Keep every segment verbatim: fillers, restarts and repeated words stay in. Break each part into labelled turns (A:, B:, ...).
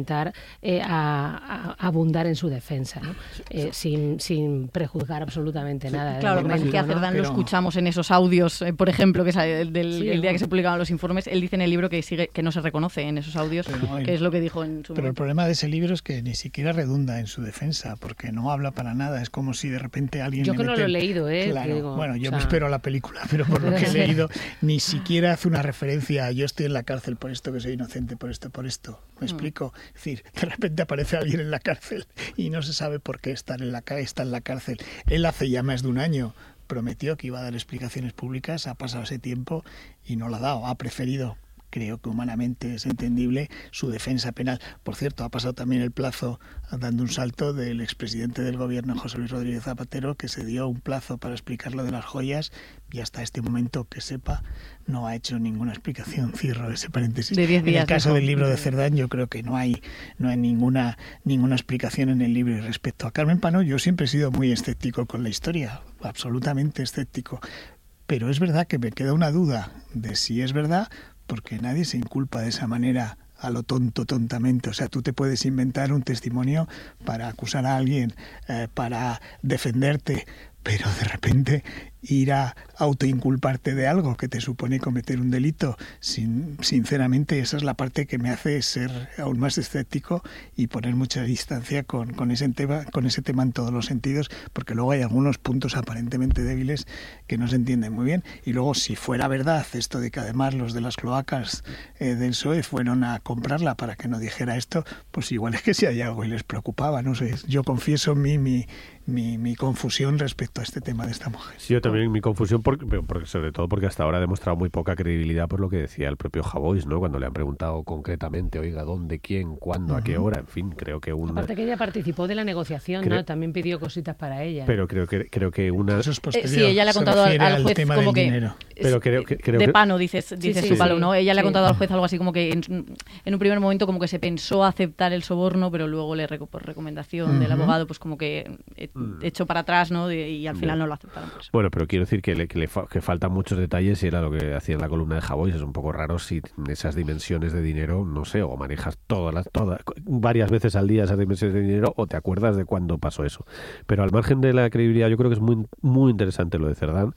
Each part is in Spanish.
A: intentar eh, a, a abundar en su defensa, ¿no? Eh, sin, sin prejuzgar absolutamente nada.
B: Claro, lo que pasa es que a Cerdán
C: Pero...
B: lo escuchamos en esos audios, eh, por ejemplo, que es el, del,
A: sí,
B: el día que se publicaban los informes. Él dice en el libro que sigue que no se reconoce en esos audios,
C: pero,
B: que es lo que dijo en su
C: Pero
B: momento.
C: el problema de ese libro es que ni siquiera redunda en su defensa, porque no habla para nada. Es como si de repente alguien
A: Yo
C: le
A: que no
C: mete...
A: lo he leído, ¿eh?
C: Claro.
A: Digo,
C: Bueno, yo
A: o
C: me
A: sea...
C: espero a la película, pero por lo que he leído, ni siquiera hace una referencia a yo estoy en la cárcel por esto, que soy inocente por esto, por esto. ¿Me explico? Es decir, de repente aparece alguien en la cárcel y no se sabe por qué está en la, está en la cárcel. Él hace ya más de un año prometió que iba a dar explicaciones públicas, ha pasado ese tiempo y no lo ha dado, ha preferido, creo que humanamente es entendible, su defensa penal. Por cierto, ha pasado también el plazo, dando un salto, del expresidente del gobierno, José Luis Rodríguez Zapatero, que se dio un plazo para explicar lo de las joyas y hasta este momento, que sepa, no ha hecho ninguna explicación. Cierro ese paréntesis.
B: De diez días,
C: en el caso
B: dijo.
C: del libro de Cerdán, yo creo que no hay no hay ninguna ninguna explicación en el libro. Y respecto a Carmen Pano, yo siempre he sido muy escéptico con la historia, absolutamente escéptico. Pero es verdad que me queda una duda de si es verdad, porque nadie se inculpa de esa manera a lo tonto, tontamente. O sea, tú te puedes inventar un testimonio para acusar a alguien, eh, para defenderte, pero de repente ir a autoinculparte de algo que te supone cometer un delito, sin, sinceramente esa es la parte que me hace ser aún más escéptico y poner mucha distancia con, con, ese tema, con ese tema en todos los sentidos, porque luego hay algunos puntos aparentemente débiles que no se entienden muy bien. Y luego, si fuera verdad esto de que además los de las cloacas eh, del P S O E fueron a comprarla para que no dijera esto, pues igual es que si hay algo y les preocupaba, no sé. Yo confieso mi, mi, mi, mi confusión respecto a este tema de esta mujer.
D: Sí, yo también mi confusión, porque, porque, sobre todo porque hasta ahora ha demostrado muy poca credibilidad por lo que decía el propio Javois, ¿no? Cuando le han preguntado concretamente, oiga, ¿dónde, quién, cuándo, uh-huh. a qué hora? En fin, creo que una...
A: Aparte que ella participó de la negociación,
D: creo...
A: ¿no? También pidió cositas para ella.
D: Pero creo que creo que una...
C: Eso es posterior.
B: Eh, sí, ella le ha contado al, al juez
C: tema
B: como
C: del
B: que...
C: dinero.
D: Pero creo que... Creo
B: de
D: que...
B: pano, dices, dices
A: sí,
B: su
A: sí,
B: palo,
A: sí.
B: ¿no? Ella
A: Sí.
B: le ha contado al juez algo así como que en, en un primer momento como que se pensó aceptar el soborno, pero luego le por recomendación uh-huh. del abogado, pues como que echó para atrás, ¿no? Y al final
D: bueno.
B: no lo aceptaron por eso.
D: Bueno, pero quiero decir que, le, que, le fa, que faltan muchos detalles y era lo que hacía en la columna de Javois. Es un poco raro si en esas dimensiones de dinero, no sé, o manejas todas las, todas, varias veces al día esas dimensiones de dinero o te acuerdas de cuándo pasó eso. Pero al margen de la credibilidad, yo creo que es muy, muy interesante lo de Cerdán,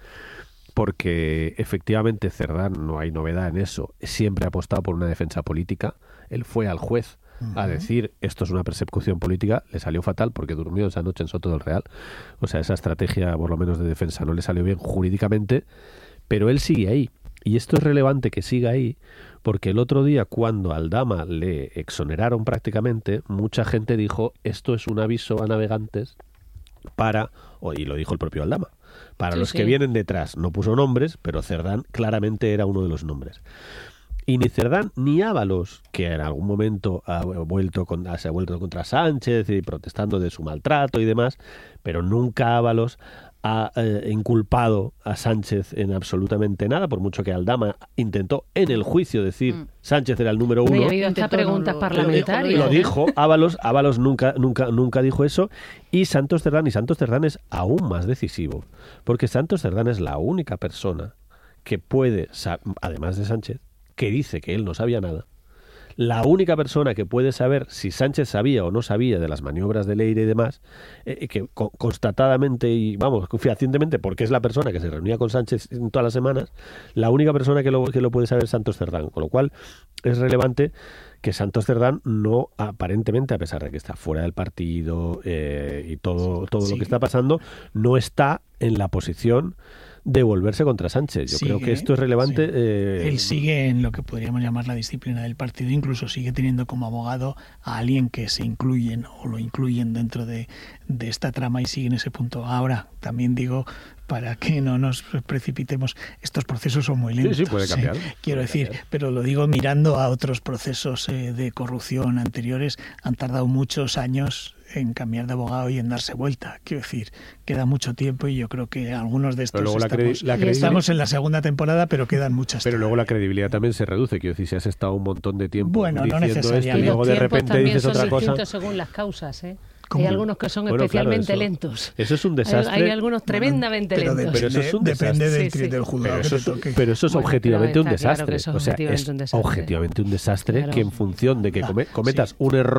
D: porque efectivamente Cerdán, no hay novedad en eso, siempre ha apostado por una defensa política. Él fue al juez a decir esto es una persecución política, le salió fatal porque durmió esa noche en Soto del Real. O sea, esa estrategia por lo menos de defensa no le salió bien jurídicamente, pero él sigue ahí. Y esto es relevante que siga ahí porque el otro día, cuando al Aldama le exoneraron prácticamente, mucha gente dijo esto es un aviso a navegantes para, y lo dijo el propio Aldama, para
A: sí,
D: los
A: sí.
D: que vienen detrás. No puso nombres, pero Cerdán claramente era uno de los nombres. Y ni Cerdán ni Ábalos, que en algún momento ha vuelto con, se ha vuelto contra Sánchez y protestando de su maltrato y demás, pero nunca Ábalos ha eh, inculpado a Sánchez en absolutamente nada, por mucho que Aldama intentó en el juicio decir mm. Sánchez era el número uno.
A: No, y ha habido hasta preguntas
B: lo,
A: parlamentarias.
D: Lo dijo, Ábalos, Ábalos nunca, nunca, nunca dijo eso, y Santos Cerdán, y Santos Cerdán es aún más decisivo, porque Santos Cerdán es la única persona que puede, además de Sánchez, que dice que él no sabía nada. La única persona que puede saber si Sánchez sabía o no sabía de las maniobras de Leire y demás, eh, que co- constatadamente y, vamos, fehacientemente, porque es la persona que se reunía con Sánchez en todas las semanas, la única persona que lo, que lo puede saber es Santos Cerdán. Con lo cual, es relevante que Santos Cerdán no, aparentemente, a pesar de que está fuera del partido eh, y todo, todo sí. lo que está pasando, no está en la posición de volverse contra Sánchez. Yo sigue, creo que esto es relevante.
C: Sí.
D: Eh,
C: Él sigue en lo que podríamos llamar la disciplina del partido, incluso sigue teniendo como abogado a alguien que se incluyen o lo incluyen dentro de, de esta trama y sigue en ese punto. Ahora, también digo, para que no nos precipitemos, estos procesos son muy lentos.
D: Sí, sí, puede cambiar.
C: ¿eh? Quiero
D: puede
C: decir,
D: cambiar.
C: Pero lo digo mirando a otros procesos eh, de corrupción anteriores, han tardado muchos años en cambiar de abogado y en darse vuelta. Quiero decir, queda mucho tiempo y yo creo que algunos de estos
D: luego la
C: estamos,
D: credi- la credibil-
C: estamos en la segunda temporada, pero quedan muchas.
D: Pero luego la credibilidad también se reduce. Quiero decir, si has estado un montón de tiempo
C: bueno,
D: diciendo
C: no
D: esto y
C: necesariamente.
D: luego de repente dices
A: son
D: otra cosa.
A: según las causas, ¿eh?
C: ¿Cómo?
A: Hay algunos que son
D: Bueno,
A: especialmente
D: claro, eso,
A: lentos.
D: Eso es un desastre.
A: Hay, hay algunos tremendamente
C: pero
A: lentos.
D: Pero eso es un
C: depende
D: desastre.
C: del,
A: Sí, sí.
C: del juzgado
D: Pero
C: que
D: eso,
C: te
D: es,
C: toque.
D: pero eso es
A: Bueno,
D: objetivamente
A: pero
D: un
A: está claro
D: desastre.
A: que eso es
D: o sea,
A: objetivamente
D: es
A: un desastre.
D: objetivamente un desastre
A: Claro.
D: que en función de que come- cometas
C: Sí.
D: un error